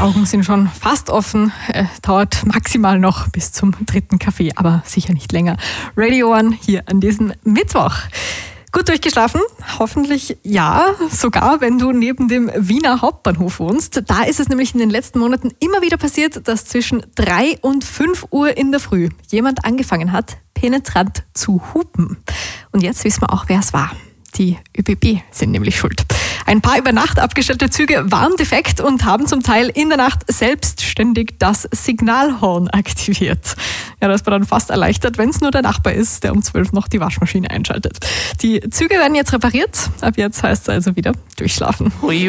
Augen sind schon fast offen. Dauert maximal noch bis zum 3. Kaffee, aber sicher nicht länger. Radio One hier an diesem Mittwoch. Gut durchgeschlafen? Hoffentlich ja, sogar wenn du neben dem Wiener Hauptbahnhof wohnst. Da ist es nämlich in den letzten Monaten immer wieder passiert, dass zwischen 3 und 5 Uhr in der Früh jemand angefangen hat, penetrant zu hupen. Und jetzt wissen wir auch, wer es war. Die ÖBB sind nämlich schuld. Ein paar über Nacht abgestellte Züge waren defekt und haben zum Teil in der Nacht selbstständig das Signalhorn aktiviert. Ja, das war dann fast erleichtert, wenn es nur der Nachbar ist, der um 12 noch die Waschmaschine einschaltet. Die Züge werden jetzt repariert. Ab jetzt heißt es also wieder durchschlafen.